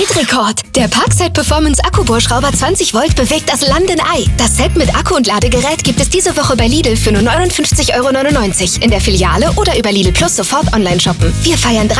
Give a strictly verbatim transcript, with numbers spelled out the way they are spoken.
Weltrekord! Der Parkside Performance Akkubohrschrauber zwanzig Volt bewegt das Land in Ei. Das Set mit Akku und Ladegerät gibt es diese Woche bei Lidl für nur neunundfünfzig Euro neunundneunzig. In der Filiale oder über Lidl Plus sofort online shoppen. Wir feiern